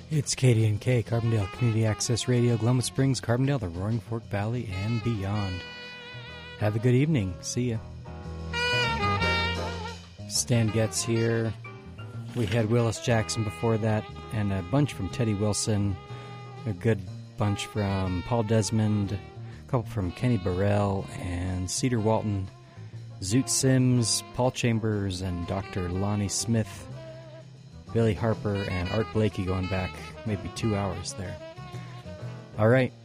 It's KDNK, Carbondale Community Access Radio, Glenwood Springs, Carbondale, the Roaring Fork Valley, and beyond. Have a good evening. See ya. Stan Getz here. We had Willis Jackson before that, and a bunch from Teddy Wilson, a good bunch from Paul Desmond, a couple from Kenny Burrell and Cedar Walton, Zoot Sims, Paul Chambers, and Dr. Lonnie Smith, Billy Harper, and Art Blakey going back maybe 2 hours there. All right,